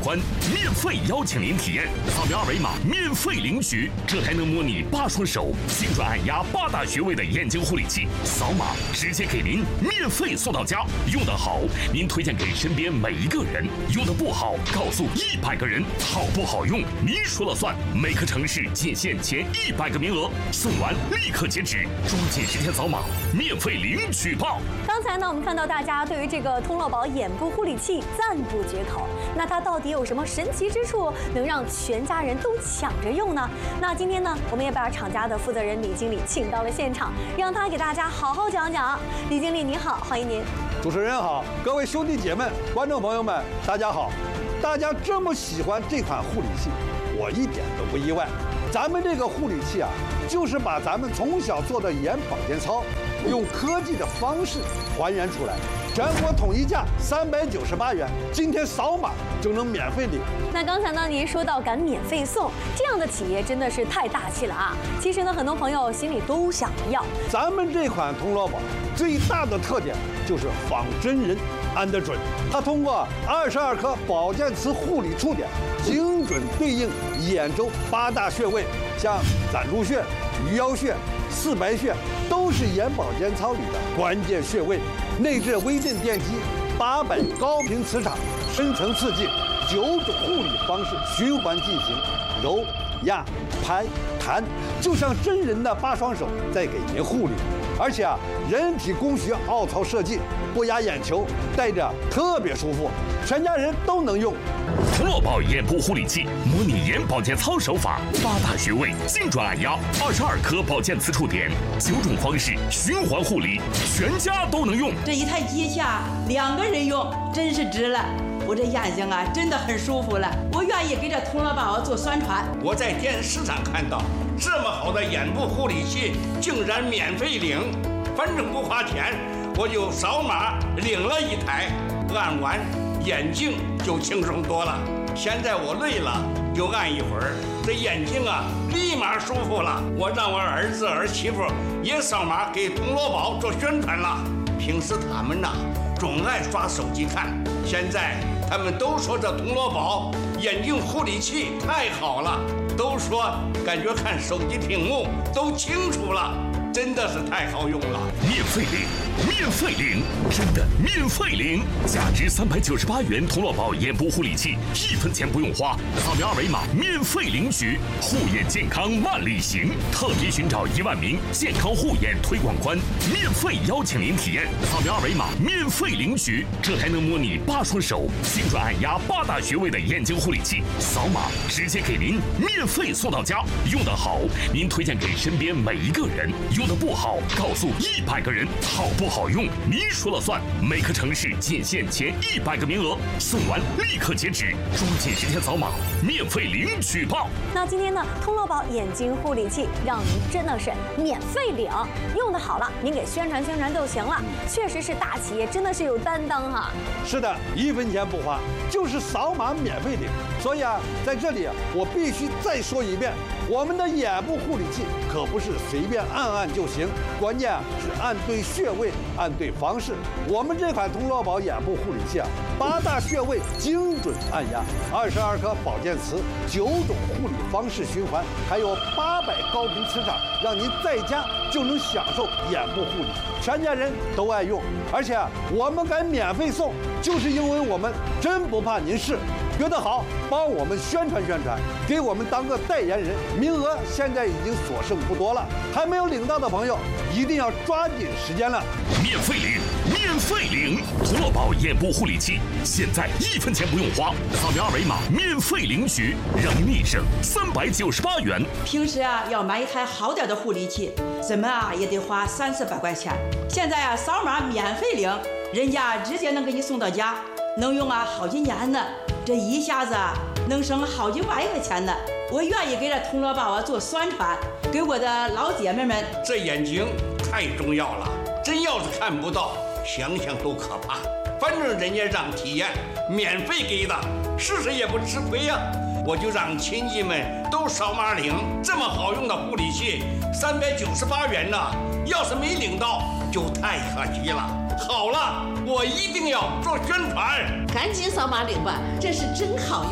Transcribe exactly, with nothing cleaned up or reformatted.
宽，免费邀请您体验。扫描二维码免费领取这台能模拟八双手、精准按压八大穴位的眼睛护理器，扫码直接给您免费送到家。用得好，您推荐给身边每一个人；用得不好，告诉一百个人。好不好用，您说了算。每个城市仅限前一百个名额，送完立刻截止，抓紧时间扫码，免费领取吧。 刚才呢，我们看到大家对于这个通络宝眼部护理器赞不绝口。那它到底有什么神奇之处，能让全家人都抢着用呢？那今天呢，我们也把厂家的负责人李经理请到了现场，让他给大家好好讲讲。李经理您好，欢迎您。 主持人好，各位兄弟姐妹、观众朋友们，大家好。大家这么喜欢这款护理器，我一点都不意外。咱们这个护理器啊，就是把咱们从小做的眼保健操，用科技的方式还原出来。全国统一价三百九十八元，今天扫码就能免费领。 那刚才呢，您说到敢免费送，这样的企业真的是太大气了啊！其实呢，很多朋友心里都想要。 咱们这款通络宝最大的特点就是仿真人安得准，它通过二十二颗保健瓷护理触点，精准对应眼周八大穴位，像攒竹穴、鱼腰穴、四白穴，都是眼保健操里的关键穴位。内置微震电机，八百高频磁场，深层刺激，九种护理方式循环进行，揉、压、拍、弹，就像真人的八双手在给您护理。而且啊，人体工学凹槽设计，不压眼球，戴着特别舒服，全家人都能用。 通络宝眼部护理器模拟眼保健操手法，八大穴位精准按压，二十二颗保健磁触点，九种方式循环护理，全家都能用。 这一台机器啊，两个人用真是值了。我这眼睛啊，真的很舒服了。我愿意给这通络宝做宣传。 我在电视上看到这么好的眼部护理器，竟然免费领，反正不花钱，我就扫码领了一台，按完眼睛就轻松多了。现在我累了就按一会儿，这眼睛啊立马舒服了。我让我儿子儿媳妇也扫码给通络宝做宣传了。平时他们呐总爱刷手机看，现在他们都说这通络宝眼睛护理器太好了，都说感觉看手机屏幕都清楚了，真的是太好用了。 免费领，免费领，真的免费领！价值三百九十八元通络宝眼部护理器，一分钱不用花，扫描二维码免费领取。护眼健康万里行，特别寻找一万名健康护眼推广官，免费邀请您体验。扫描二维码免费领取这台能模拟八双手、精准按压八大穴位的眼睛护理器，扫码直接给您免费送到家。用得好，您推荐给身边每一个人；用得不好，告诉一百个人。好不好用，您说了算。每个城市仅限前一百个名额，送完立刻截止，抓紧时间扫码，免费领取吧。 那今天呢，通络宝眼睛护理器让您真的是免费领，用的好了，您给宣传宣传就行了。确实是大企业，真的是有担当哈。 是的，一分钱不花，就是扫码免费领。所以啊，在这里啊，我必须再说一遍，我们的眼部护理器可不是随便按按就行，关键啊是按对穴位，按对方式。我们这款通络宝眼部护理器啊，八大穴位精准按压，二十二颗保健瓷，九种护理方式循环，还有八百高频磁场，让您在家就能享受眼部护理，全家人都爱用。而且啊，我们敢免费送，就是因为我们真不怕您试。觉得好，帮我们宣传宣传，给我们当个代言人。名额现在已经所剩不多了，还没有领到的朋友一定要抓紧时间了。 免费领，免费领！通络宝眼部护理器，现在一分钱不用花，扫描二维码免费领取，让您立省三百九十八元。 平时啊，要买一台好点的护理器，怎么啊也得花三四百块钱。现在啊，扫码免费领，人家直接能给你送到家，能用啊好几年呢。这一下子啊，能省好几万块钱呢。我愿意给这通络宝啊做宣传，给我的老姐妹们。 这眼睛太重要了，真要是看不到，想想都可怕。反正人家让体验，免费给的，试试也不吃亏呀。我就让亲戚们都扫码领，这么好用的护理器，三百九十八元呢，要是没领到，就太可惜了。好了，我一定要做宣传， 赶紧扫码领吧，这是真好用。